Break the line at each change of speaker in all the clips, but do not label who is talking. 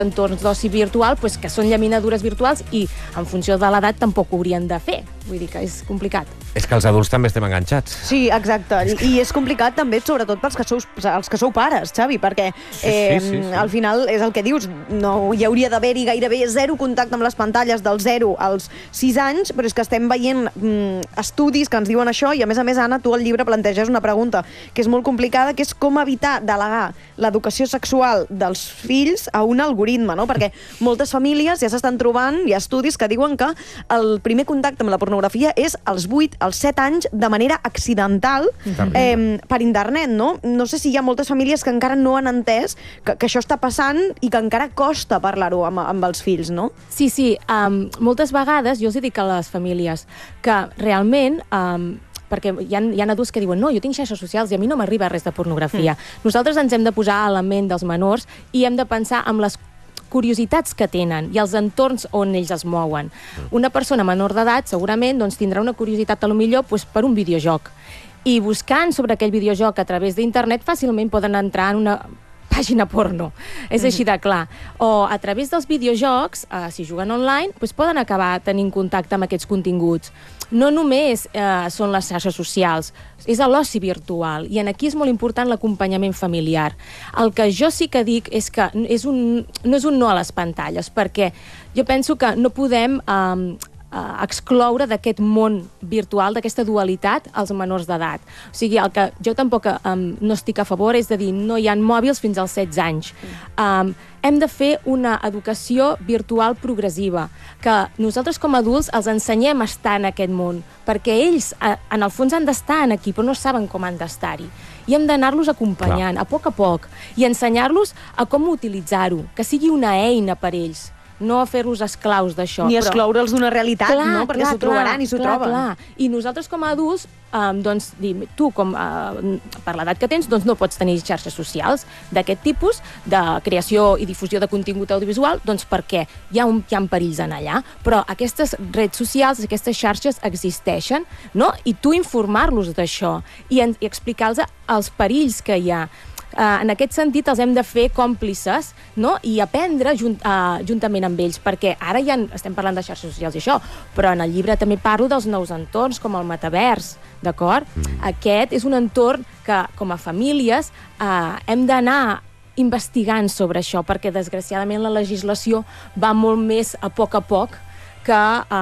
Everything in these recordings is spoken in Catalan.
entorns d'oci virtual que són llaminadures virtuals i en funció de l'edat tampoc ho haurien de fer. Vull dir que és complicat.
És que els adults també estem enganxats.
Sí, exacte. I és complicat també, sobretot pels que sou pares, Xavi, perquè
sí.
al final és el que dius, no hi hauria d'haver-hi gairebé zero contacte amb les pantalles del 0 als 6 anys, però és que estem veient estudis que ens diuen això i, a més, Anna, tu al llibre planteges una pregunta que és molt complicada, que és com evitar delegar l'educació sexual dels fills a un algoritme, no? Perquè moltes famílies ja s'estan trobant, hi ha estudis que diuen que el primer contacte amb la pornografia és als 8, als 7 anys, de manera accidental, per internet, no? No sé si hi ha moltes famílies que encara no han entès que això està passant i que encara costa parlar-ho amb els fills, no?
Sí, moltes vegades jo els dic a les famílies que realment... perquè hi ha adults que diuen no, jo tinc xarxes socials i a mi no m'arriba res de pornografia. Nosaltres ens hem de posar a la ment dels menors i hem de pensar en les curiositats que tenen i els entorns on ells es mouen. Una persona menor d'edat segurament tindrà una curiositat a lo millor per un videojoc. I buscant sobre aquell videojoc a través d'internet fàcilment poden entrar en una pàgina porno. És així de clar. O a través dels videojocs, si juguen online, poden acabar tenint contacte amb aquests continguts. No només són les xarxes socials, és l'oci virtual, i aquí és molt important l'acompanyament familiar. El que jo sí que dic és que no és un no a les pantalles, perquè jo penso que no podem excloure d'aquest món virtual, d'aquesta dualitat, als menors d'edat. O sigui, el que jo tampoc no estic a favor és de dir no hi ha mòbils fins als 16 anys. Hem de fer una educació virtual progressiva, que nosaltres com a adults els ensenyem a estar en aquest món, perquè ells, en el fons, han d'estar aquí, però no saben com han d'estar-hi. I hem d'anar-los acompanyant, a poc, i ensenyar-los a com utilitzar-ho, que sigui una eina per ells, no a fer-los esclaus d'això.
Ni excloure'ls d'una realitat, no? Perquè s'ho trobaran i s'ho troben.
I nosaltres com a adults, tu, per l'edat que tens, no pots tenir xarxes socials d'aquest tipus, de creació i difusió de contingut audiovisual, perquè hi ha perills en allà. Però aquestes redes socials, aquestes xarxes existeixen, no? I tu informar-los d'això i explicar-los els perills que hi ha. En aquest sentit els hem de fer còmplices, no? I aprendre juntament amb ells, perquè ara ja estem parlant de xarxes socials i això, però en el llibre també parlo dels nous entorns, com el metavers, d'acord? Aquest és un entorn que, com a famílies, hem d'anar investigant sobre això, perquè desgraciadament la legislació va molt més a poc que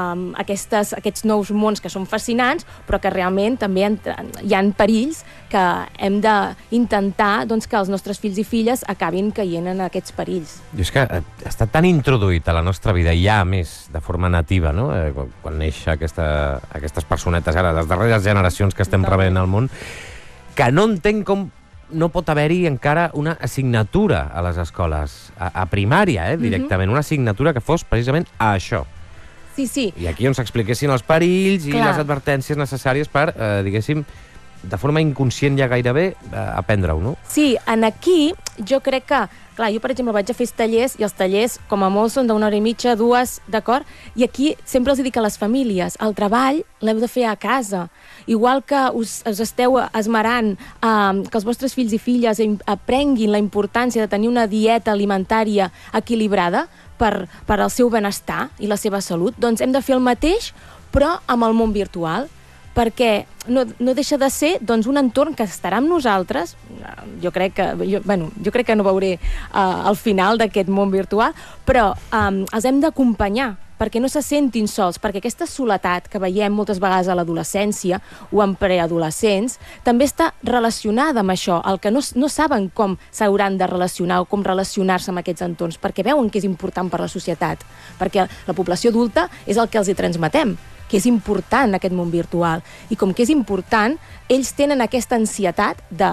aquests nous mons que són fascinants, però que realment també hi ha perills que hem d'intentar que els nostres fills i filles acabin caient en aquests perills.
I és que està tan introduït a la nostra vida, ja més de forma nativa, no? Quan neix aquestes personetes, ara, les darreres generacions que estem rebent al món, que no entenc com no pot haver-hi encara una assignatura a les escoles, a primària, directament, una assignatura que fos precisament a això.
Sí.
I aquí on s'expliquessin els perills i les advertències necessàries per, diguéssim, de forma inconscient ja gairebé, aprendre-ho, no?
Sí, aquí jo crec que, clar, jo per exemple vaig a fer tallers i els tallers com a molt són d'una hora i mitja, 2, d'acord? I aquí sempre els dic a les famílies, el treball l'heu de fer a casa. Igual que us esteu esmerant que els vostres fills i filles aprenguin la importància de tenir una dieta alimentària equilibrada per al seu benestar i la seva salut, doncs hem de fer el mateix, però amb el món virtual, perquè no deixa de ser un entorn que estarà amb nosaltres. Jo crec que no veuré el final d'aquest món virtual, però els hem d'acompanyar perquè no se sentin sols, perquè aquesta soledat que veiem moltes vegades a l'adolescència o en preadolescents també està relacionada amb això, el que no saben com s'hauran de relacionar o com relacionar-se amb aquests entorns, perquè veuen que és important per la societat, perquè la població adulta és el que els hi transmetem, que és important aquest món virtual. I com que és important, ells tenen aquesta ansietat de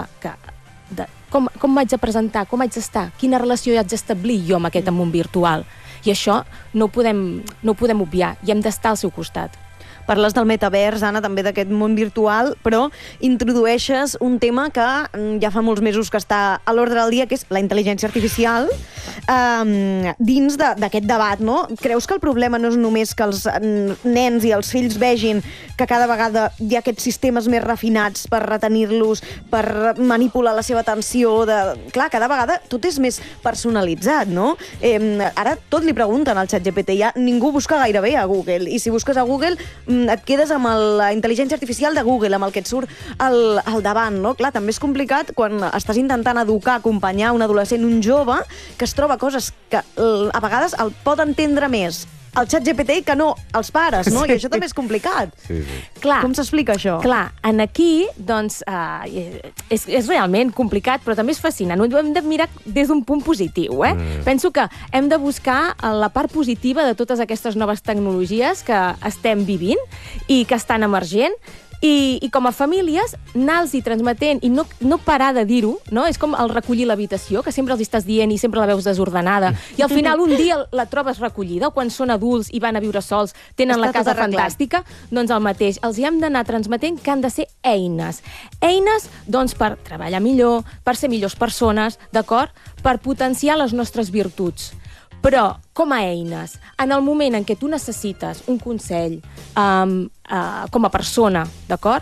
com m'haig de presentar, com haig d'estar, quina relació haig d'establir jo amb aquest món virtual. I això no ho podem obviar i hem d'estar al seu costat.
Parles del metavers, Anna, també d'aquest món virtual, però introdueixes un tema que ja fa molts mesos que està a l'ordre del dia, que és la intel·ligència artificial, dins d'aquest debat, no? Creus que el problema no és només que els nens i els fills vegin que cada vegada hi ha aquests sistemes més refinats per retenir-los, per manipular la seva atenció? Clar, cada vegada tot és més personalitzat, no? Ara tot li pregunten al ChatGPT, ja ningú busca gairebé a Google, i si busques a Google et quedes amb la intel·ligència artificial de Google, amb el que et surt al davant, no? Clar, també és complicat quan estàs intentant educar, acompanyar un adolescent, un jove, que es troba coses que a vegades el pot entendre més el ChatGPT que no els pares, no? I això també és complicat.
Sí.
Clar,
com s'explica això?
Clar, en aquí, doncs, és realment complicat, però també és fascinant. Ho hem de mirar des d'un punt positiu, Penso que hem de buscar la part positiva de totes aquestes noves tecnologies que estem vivint i que estan emergent, i com a famílies anar-los transmetent i no parar de dir-ho, no? És com el recollir l'habitació, que sempre els estàs dient i sempre la veus desordenada, i al final un dia la trobes recollida, o quan són adults i van a viure sols, tenen la casa fantàstica, doncs el mateix. Els hi hem d'anar transmetent que han de ser eines. Eines, doncs, per treballar millor, per ser millors persones, d'acord? Per potenciar les nostres virtuts. Però, com a eines, en el moment en què tu necessites un consell com a persona, d'acord?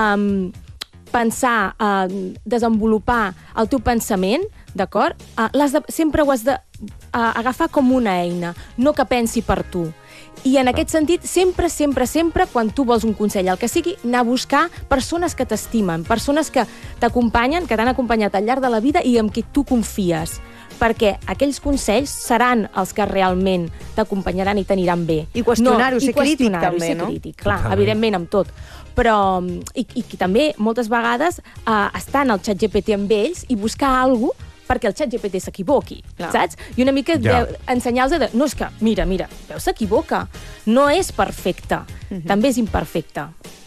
Pensar, desenvolupar el teu pensament, d'acord? Sempre ho has d'agafar com una eina, no que pensi per tu. I en aquest sentit, sempre, quan tu vols un consell, el que sigui, anar a buscar persones que t'estimen, persones que t'acompanyen, que t'han acompanyat al llarg de la vida i amb qui tu confies, perquè aquells consells seran els que realment t'acompanyaran i t'aniran bé.
I qüestionar-ho, ser crític també, no?
Ser crític, clar, evidentment, amb tot. Però, i també, moltes vegades, estar en el ChatGPT amb ells i buscar alguna cosa perquè el ChatGPT s'equivoqui, saps? I una mica ensenyar-los de... No, és que, mira, veus, s'equivoca. No és perfecte, també és imperfecte.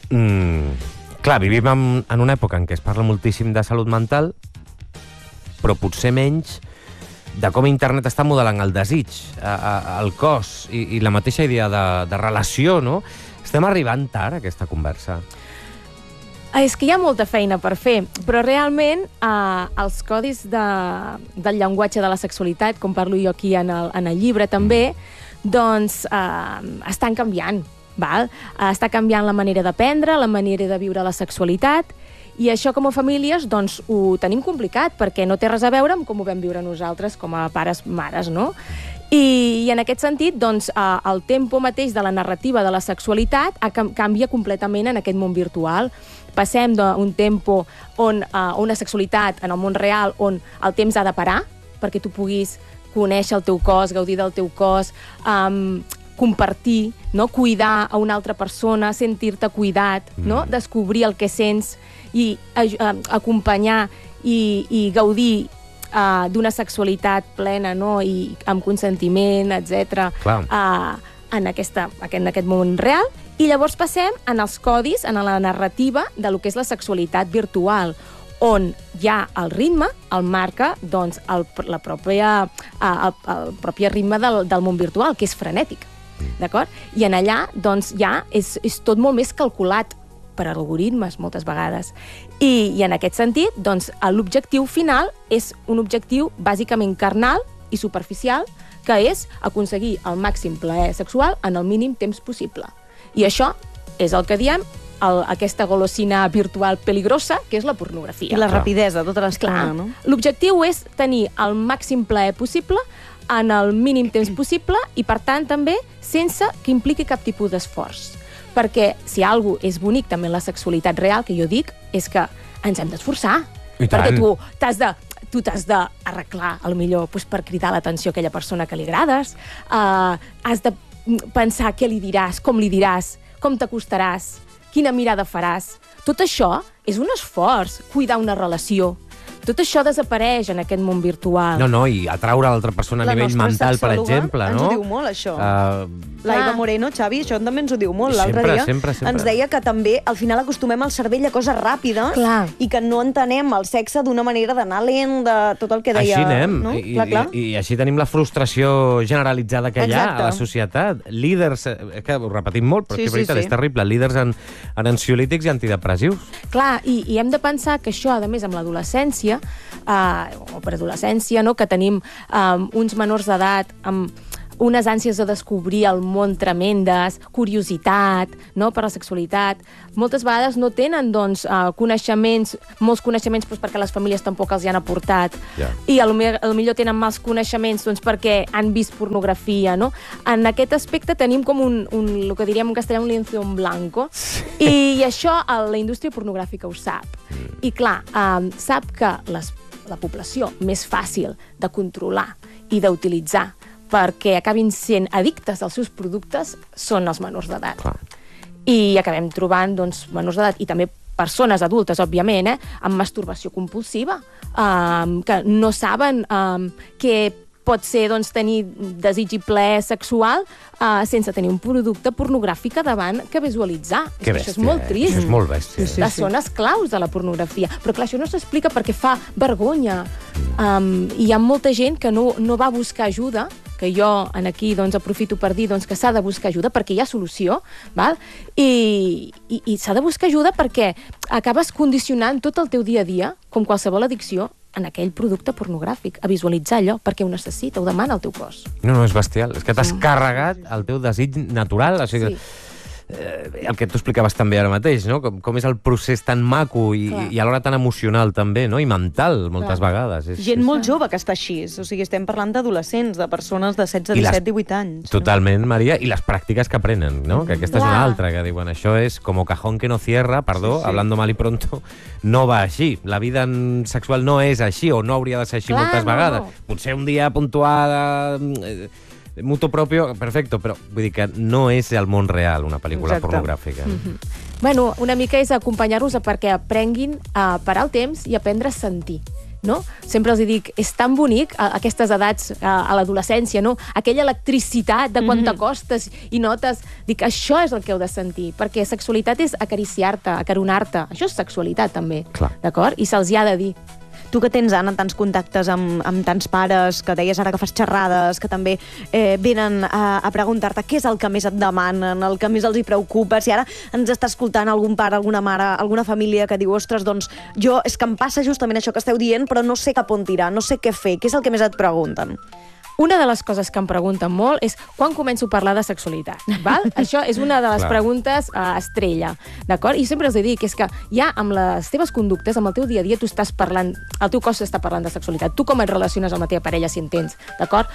Clar, vivim en una època en què es parla moltíssim de salut mental, però potser menys de com internet està modelant el desig, el cos i la mateixa idea de relació, no? Estem arribant tard a aquesta conversa.
És que hi ha molta feina per fer, però realment els codis del llenguatge de la sexualitat, com parlo jo aquí en el llibre també, doncs estan canviant. Està canviant la manera d'aprendre, la manera de viure la sexualitat, i això com a famílies doncs ho tenim complicat, perquè no té res a veure amb com ho vam viure nosaltres com a pares, mares, no? I en aquest sentit, doncs, el tempo mateix de la narrativa de la sexualitat canvia completament en aquest món virtual. Passem d'un tempo on una sexualitat en el món real on el temps ha de parar perquè tu puguis conèixer el teu cos, gaudir del teu cos, compartir, no? Cuidar a una altra persona, sentir-te cuidat, no? Descobrir el que sents i acompanyar i gaudir d'una sexualitat plena, no? I amb consentiment, etc. En aquest món real. I llavors passem en els codis, en la narrativa de lo que és la sexualitat virtual, on ja el ritme el marca doncs, el propi ritme del món virtual, que és frenètic. D'acord? I en allà doncs, ja és tot molt més calculat per algoritmes, moltes vegades. I en aquest sentit, doncs, l'objectiu final és un objectiu bàsicament carnal i superficial, que és aconseguir el màxim plaer sexual en el mínim temps possible. I això és el que diem aquesta golosina virtual peligrosa, que és la pornografia.
I la rapidesa, tota l'estona, no?
L'objectiu és tenir el màxim plaer possible en el mínim temps possible i, per tant, també sense que impliqui cap tipus d'esforç. Perquè si alguna cosa és bonic també en la sexualitat real, que jo dic, és que ens hem d'esforçar. Perquè tu t'has d'arreglar, potser per cridar l'atenció a aquella persona que li agrades, has de pensar què li diràs, com t'acostaràs, quina mirada faràs. Tot això és un esforç, cuidar una relació. tot això desapareix en aquest món virtual.
No, i atraure l'altra persona a nivell mental, per exemple, no?
Ens ho diu molt, això. L'Aiva Moreno, Xavi, això també ens ho diu molt. L'altre dia ens deia que també al final acostumem el cervell a coses ràpides i que no entenem el sexe d'una manera d'anar lent, de tot el que deia...
Així anem,
no?
I així tenim la frustració generalitzada que hi ha a la societat. Líders, que ho repetim molt, però és veritat, és terrible, líders en ansiolítics i antidepressius.
Clar, i hem de pensar que això, a més, amb l'adolescència, o preadolescència, que tenim uns menors d'edat amb unes ànsies de descobrir el món tremendes, curiositat, per la sexualitat. Moltes vegades no tenen, doncs, molts coneixements perquè les famílies tampoc els hi han aportat. I potser tenen mals coneixements perquè han vist pornografia, no? En aquest aspecte tenim com el que diríem en castellà, un lienzo en blanco. I això la indústria pornogràfica ho sap. I clar, sap que la població més fàcil de controlar i d'utilitzar perquè acabin sent addictes als seus productes són els menors d'edat. I acabem trobant menors d'edat i també persones adultes, òbviament, amb masturbació compulsiva, que no saben què pot ser tenir desig i plaer sexual sense tenir un producte pornogràfic davant que visualitzar. Això és molt trist.
Això és molt bèstia.
Són esclaus de la pornografia. Però clar, això no s'explica perquè fa vergonya. Hi ha molta gent que no va buscar ajuda, que jo aquí aprofito per dir que s'ha de buscar ajuda perquè hi ha solució, i s'ha de buscar ajuda perquè acabes condicionant tot el teu dia a dia, com qualsevol addicció, en aquell producte pornogràfic, a visualitzar allò, perquè ho necessita, ho demana el teu cos.
No, és bestial. És que t'has carregat el teu desig natural, o sigui... el que tu explicaves també ara mateix, no? Com és el procés tan maco i alhora tan emocional també, no? I mental, moltes vegades.
Gent molt jove que està així. O sigui, estem parlant d'adolescents, de persones de 16, 17, 18 anys.
Totalment, Maria. I les pràctiques que aprenen, no? Que aquesta és una altra, que diuen això és como cajón que no cierra, perdó, hablando mal y pronto, no va així. La vida sexual no és així, o no hauria de ser així moltes vegades. Potser un dia puntuada... Mutuo propio, perfecto, però vull dir que no és el món real, una pel·lícula pornogràfica.
Bueno, una mica és acompanyar-los perquè aprenguin a parar el temps i aprendre a sentir. Sempre els dic, és tan bonic a aquestes edats, a l'adolescència, aquella electricitat de quan t'acostes i notes, dic, això és el que heu de sentir, perquè sexualitat és acariciar-te, acaronar-te, això és sexualitat també, d'acord? I se'ls hi ha de dir.
Tu que tens, Anna, tants contactes amb tants pares, que deies ara que fas xerrades, que també venen a preguntar-te què és el que més et demanen, el que més els hi preocupa. Si ara ens està escoltant algun pare, alguna mare, alguna família que diu, ostres, doncs jo és que em passa justament això que esteu dient, però no sé cap on tirar, no sé què fer, què és el que més et pregunten?
Una de les coses que em pregunten molt és quan començo a parlar de sexualitat, val? Això és una de les preguntes estrella, d'acord? I sempre els dic, és que ja amb les teves conductes, amb el teu dia a dia, tu estàs parlant, el teu cos està parlant de sexualitat. Tu com et relaciones amb la teva parella, si entens, d'acord?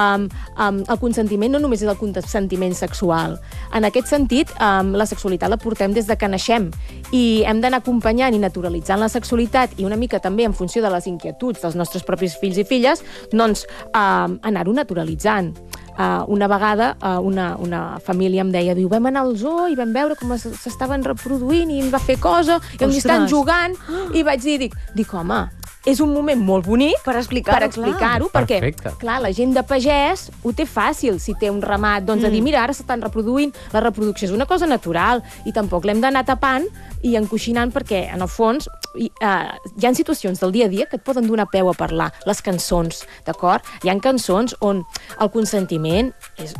El consentiment no només és el consentiment sexual. En aquest sentit, la sexualitat la portem des de que naixem i hem d'anar acompanyant i naturalitzant la sexualitat i una mica també en funció de les inquietuds dels nostres propis fills i filles, doncs anar-ho naturalitzant. Una vegada una família em deia, vam anar al zoo i vam veure com s'estaven reproduint i em va fer cosa, i em estan jugant, i vaig dir, home, és un moment molt bonic per explicar-ho, perquè, clar, la gent de pagès ho té fàcil, si té un ramat, doncs a dir, mira, ara s'estan reproduint, la reproducció és una cosa natural, i tampoc l'hem d'anar tapant i encoixinant, perquè, en el fons, hi ha situacions del dia a dia que et poden donar peu a parlar. Les cançons, d'acord? Hi ha cançons on el consentiment és...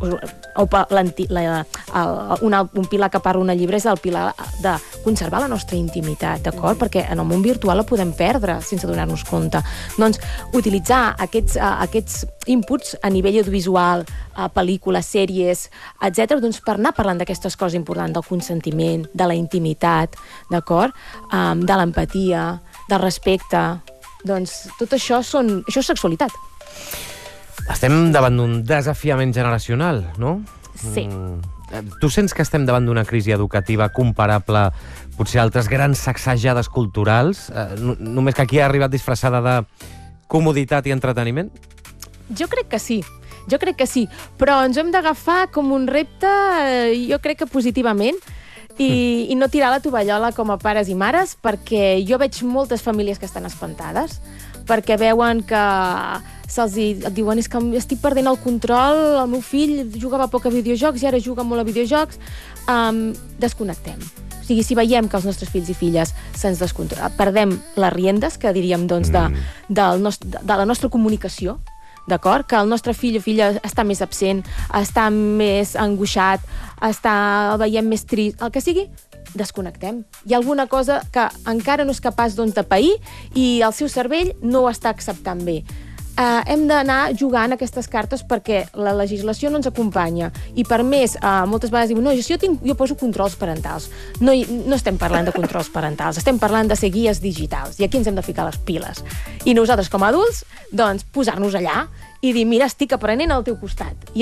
Un pilar que parla un llibre és el pilar de conservar la nostra intimitat, d'acord? Perquè en el món virtual la podem perdre sense donar-nos compte. Doncs utilitzar aquests inputs a nivell audiovisual, pel·lícules, sèries, etc., doncs per anar parlant d'aquestes coses importants, del consentiment, de la intimitat, d'acord? De l'empatia, del respecte. Doncs tot això és sexualitat.
Estem davant d'un desafiament generacional, no?
Sí.
Tu sents que estem davant d'una crisi educativa comparable potser a altres grans sacsejades culturals? Només que aquí ha arribat disfressada de comoditat i entreteniment?
Jo crec que sí, però ens hem d'agafar com un repte, jo crec que positivament, i no tirar la tovallola com a pares i mares, perquè jo veig moltes famílies que estan espantades, perquè veuen que diuen és que estic perdent el control, el meu fill jugava poc a videojocs i ara juga molt a videojocs. Desconnectem. O sigui, si veiem que els nostres fills i filles se'ns descontrolen, perdem les riendes, que diríem, doncs, de la nostra comunicació, d'acord? Que el nostre fill o filla està més absent, està més angoixat, veiem més trist, el que sigui, desconnectem. Hi ha alguna cosa que encara no és capaç de pair i el seu cervell no ho està acceptant bé. Hem d'anar jugant aquestes cartes perquè la legislació no ens acompanya i per més, moltes vegades diuen no, jo poso controls parentals. No estem parlant de controls parentals, estem parlant de ser guies digitals i aquí ens hem de ficar les piles. I nosaltres com a adults, doncs, posar-nos allà i dir, mira, estic aprenent al teu costat.